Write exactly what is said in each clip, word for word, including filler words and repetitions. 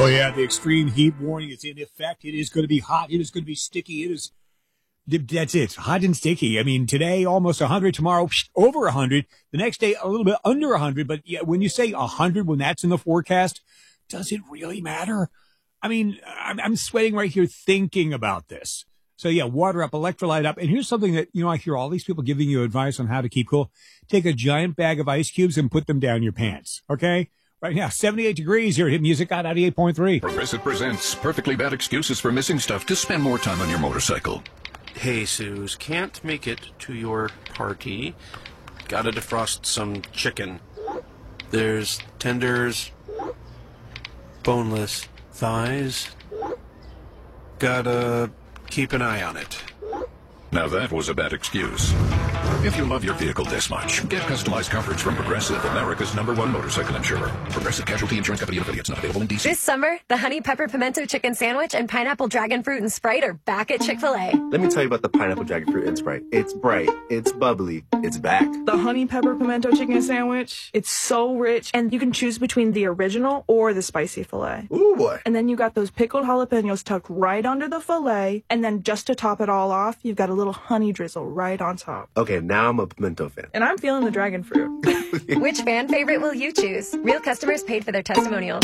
yeah, the extreme heat warning is in effect. It is going to be hot. It is going to be sticky. It is, that's it. Hot and sticky. I mean, today, almost one hundred. Tomorrow, over one hundred. The next day, a little bit under one hundred. But yeah, when you say one hundred, when that's in the forecast, does it really matter? I mean, I'm, I'm sweating right here thinking about this. So yeah, water up, electrolyte up. And here's something that, you know, I hear all these people giving you advice on how to keep cool. Take a giant bag of ice cubes and put them down your pants. Okay? Right now, seventy-eight degrees here at Hit Music on ninety-eight point three. Progressive presents perfectly bad excuses for missing stuff to spend more time on your motorcycle. Hey, Suze, can't make it to your party. Gotta defrost some chicken. There's tenders, boneless thighs. Gotta keep an eye on it. Now that was a bad excuse. If you love your vehicle this much, get customized coverage from Progressive, America's number one motorcycle insurer. Progressive Casualty Insurance Company and affiliates, not available in D C. This summer, the Honey Pepper Pimento Chicken Sandwich and Pineapple Dragon Fruit and Sprite are back at Chick-fil-A. Let me tell you about the Pineapple Dragon Fruit and Sprite. It's bright, it's bubbly, it's back. The Honey Pepper Pimento Chicken Sandwich, it's so rich, and you can choose between the original or the spicy filet. Ooh, boy. And then you got those pickled jalapenos tucked right under the filet, and then just to top it all off, you've got a little honey drizzle right on top. Okay, now I'm a pimento fan. And I'm feeling the dragon fruit. Which fan favorite will you choose? Real customers paid for their testimonials.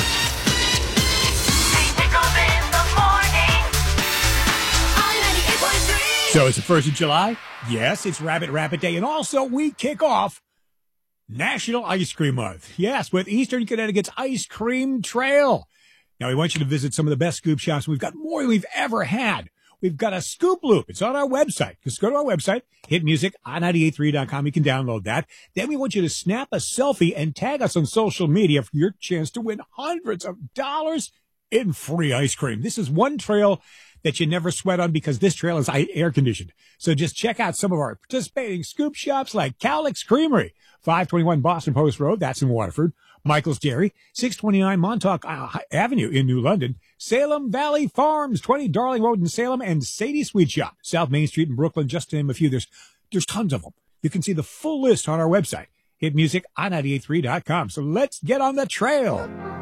So it's the first of July. Yes, it's Rabbit Rabbit Day. And also we kick off National Ice Cream Month. Yes, with Eastern Connecticut's Ice Cream Trail. Now we want you to visit some of the best scoop shops. We've got more than we've ever had. We've got a Scoop Loop. It's on our website. Just go to our website, hit music on ninety-eight three dot com. You can download that. Then we want you to snap a selfie and tag us on social media for your chance to win hundreds of dollars in free ice cream. This is one trail that you never sweat on because this trail is air conditioned. So just check out some of our participating scoop shops like Cowlick's Creamery, five twenty-one Boston Post Road. That's in Waterford. Michael's Dairy, six twenty-nine Montauk uh, Avenue in New London. Salem Valley Farms, twenty Darling Road in Salem, and Sadie Sweet Shop, South Main Street in Brooklyn, just to name a few. There's, there's tons of them. You can see the full list on our website, hit music on ninety-eight three dot com. So let's get on the trail.